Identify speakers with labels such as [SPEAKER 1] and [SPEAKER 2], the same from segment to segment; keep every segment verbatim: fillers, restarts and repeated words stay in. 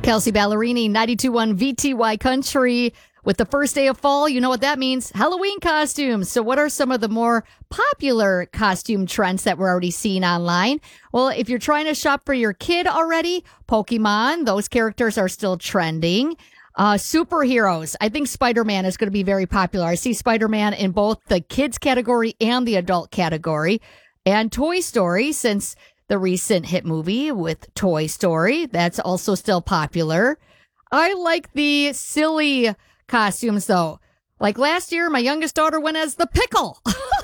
[SPEAKER 1] Kelsey Ballerini, ninety-two point one V T Y Country. With the first day of fall, you know what that means. Halloween costumes. So what are some of the more popular costume trends that we're already seeing online? Well, if you're trying to shop for your kid already, Pokemon, those characters are still trending. Uh, superheroes. I think Spider-Man is going to be very popular. I see Spider-Man in both the kids category and the adult category. And Toy Story, since the recent hit movie with Toy Story, that's also still popular. I like the silly costumes, though. Like last year, my youngest daughter went as the pickle.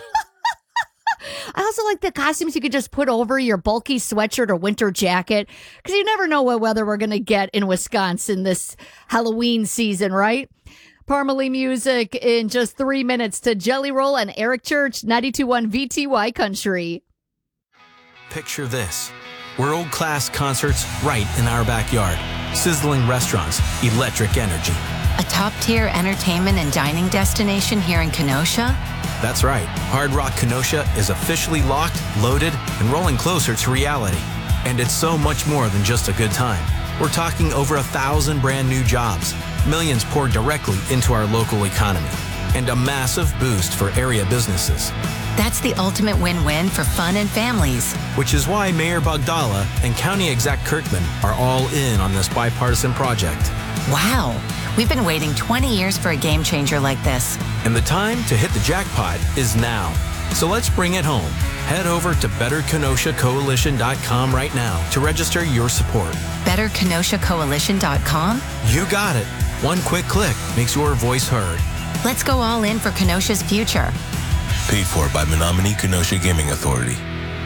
[SPEAKER 1] I also like the costumes you could just put over your bulky sweatshirt or winter jacket, because you never know what weather we're going to get in Wisconsin this Halloween season, right? Parmalee music in just three minutes to Jelly Roll and Eric Church, ninety-two point one V T Y Country.
[SPEAKER 2] Picture this. World-class concerts right in our backyard. Sizzling restaurants, electric energy.
[SPEAKER 3] A top-tier entertainment and dining destination here in Kenosha?
[SPEAKER 2] That's right. Hard Rock Kenosha is officially locked, loaded, and rolling closer to reality. And it's so much more than just a good time. We're talking over a thousand brand new jobs, millions poured directly into our local economy, and a massive boost for area businesses.
[SPEAKER 3] That's the ultimate win-win for fun and families.
[SPEAKER 2] Which is why Mayor Bogdala and County Exec Kirkman are all in on this bipartisan project.
[SPEAKER 3] Wow. We've been waiting twenty years for a game changer like this.
[SPEAKER 2] And the time to hit the jackpot is now. So let's bring it home. Head over to better kenosha coalition dot com right now to register your support.
[SPEAKER 3] better kenosha coalition dot com?
[SPEAKER 2] You got it. One quick click makes your voice heard.
[SPEAKER 3] Let's go all in for Kenosha's future.
[SPEAKER 4] Paid for by Menominee Kenosha Gaming Authority.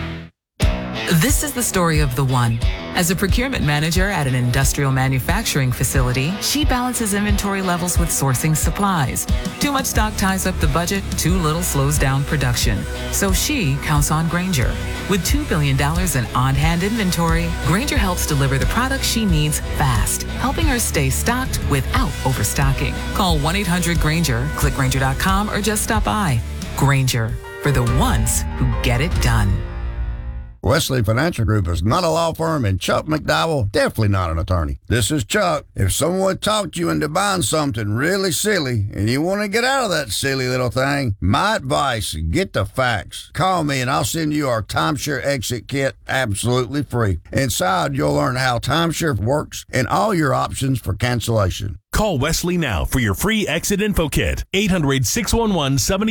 [SPEAKER 5] This is the story of the one. As a procurement manager at an industrial manufacturing facility, she balances inventory levels with sourcing supplies. Too much stock ties up the budget, too little slows down production. So she counts on Grainger. With two billion dollars in on-hand inventory, Grainger helps deliver the products she needs fast, helping her stay stocked without overstocking. Call one eight hundred Grainger, click Grainger dot com, or just stop by. Grainger, for the ones who get it done.
[SPEAKER 6] Wesley Financial Group is not a law firm, and Chuck McDowell definitely not an attorney. This is Chuck. If someone talked you into buying something really silly and you want to get out of that silly little thing, my advice, get the facts. Call me and I'll send you our timeshare exit kit absolutely free. Inside, you'll learn how timeshare works and all your options for cancellation.
[SPEAKER 7] Call Wesley now for your free exit info kit. eight hundred, six one one, seven